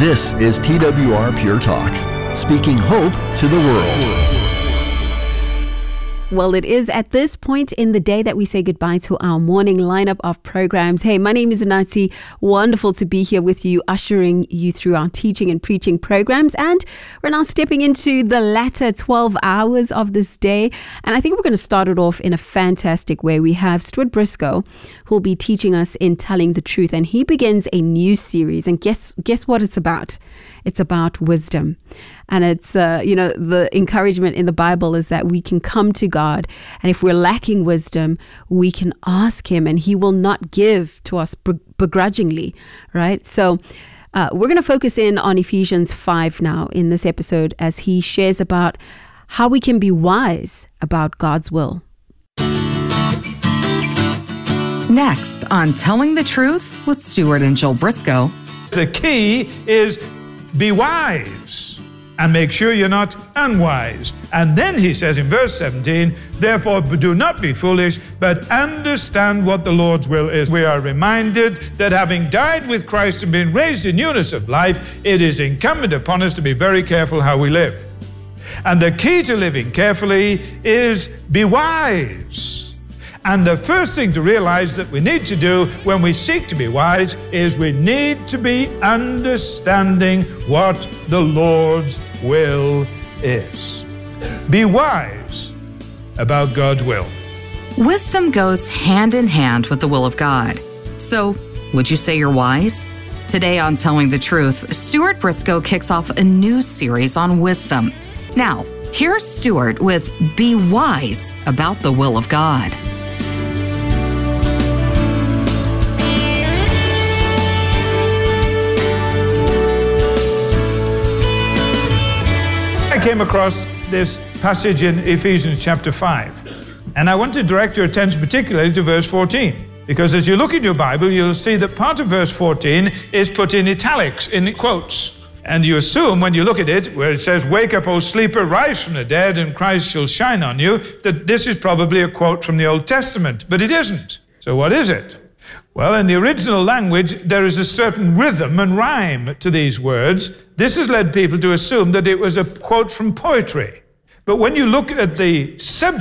This is TWR Pure Talk, speaking hope to the world. Well, it is at this point in the day that we say goodbye to our morning lineup of programs. Hey, my name is Nati. Wonderful to be here with you, ushering you through our teaching and preaching programs. And we're now stepping into the latter 12 hours of this day. And I think we're going to start it off in a fantastic way. We have Stuart Briscoe, who will be teaching us in Telling the Truth. And he begins a new series. And guess what it's about? It's about wisdom. And it's, the encouragement in the Bible is that we can come to God. And if we're lacking wisdom, we can ask him and he will not give to us begrudgingly, right? So we're going to focus in on Ephesians 5 now in this episode as he shares about how we can be wise about God's will. Next on Telling the Truth with Stuart and Joel Briscoe. The key is be wise and make sure you're not unwise. And then he says in verse 17, therefore do not be foolish, but understand what the Lord's will is. We are reminded that having died with Christ and been raised in newness of life, it is incumbent upon us to be very careful how we live. And the key to living carefully is be wise. And the first thing to realize that we need to do when we seek to be wise is we need to be understanding what the Lord's will is. Be wise about God's will. Wisdom goes hand in hand with the will of God. So, would you say you're wise? Today on Telling the Truth, Stuart Briscoe kicks off a new series on wisdom. Now, here's Stuart with Be Wise About the Will of God. I came across this passage in Ephesians chapter 5, and I want to direct your attention particularly to verse 14, because as you look in your Bible, you'll see that part of verse 14 is put in italics, in quotes. And you assume when you look at it, where it says, wake up, O sleeper, rise from the dead, and Christ shall shine on you, that this is probably a quote from the Old Testament, but it isn't. So what is it? Well, in the original language, there is a certain rhythm and rhyme to these words. This has led people to assume that it was a quote from poetry. But when you look at the subject